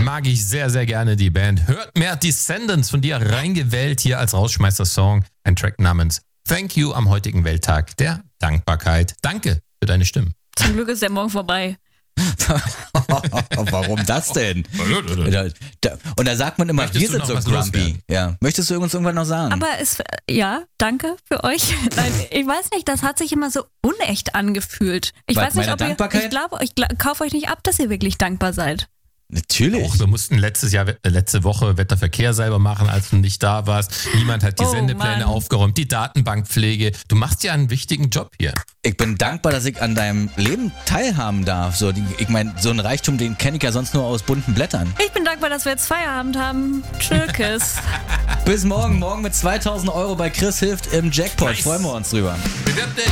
mag ich sehr, sehr gerne die Band. Hört mehr Descendants, von dir reingewählt hier als Rausschmeißer-Song. Ein Track namens Thank You am heutigen Welttag der Dankbarkeit. Danke für deine Stimmen. Zum Glück ist der Morgen vorbei. Warum das denn? Und da sagt man immer, wir sind so grumpy. Ja. Möchtest du uns irgendwann noch sagen? Aber danke für euch. Nein, ich weiß nicht, das hat sich immer so unecht angefühlt. Ich weiß nicht, ob Dankbarkeit? ich kaufe euch nicht ab, dass ihr wirklich dankbar seid. Natürlich. Auch, wir mussten letzte Woche Wetterverkehr selber machen, als du nicht da warst. Niemand hat die Sendepläne aufgeräumt, die Datenbankpflege. Du machst ja einen wichtigen Job hier. Ich bin dankbar, dass ich an deinem Leben teilhaben darf. Ich meine, so einen Reichtum, den kenne ich ja sonst nur aus bunten Blättern. Ich bin dankbar, dass wir jetzt Feierabend haben. Tschüss. Bis morgen. Morgen mit 2.000 € bei Chris hilft im Jackpot. Nice. Freuen wir uns drüber. Bewirb dich!